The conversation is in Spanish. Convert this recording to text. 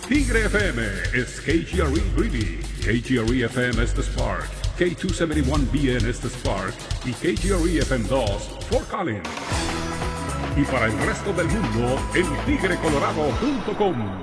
Tigre FM is KGRE Greeley, KGRE FM es The Spark, K271BN es The Spark y KGRE FM 2 Fort Collins. Y para el resto del mundo en tigrecolorado.com.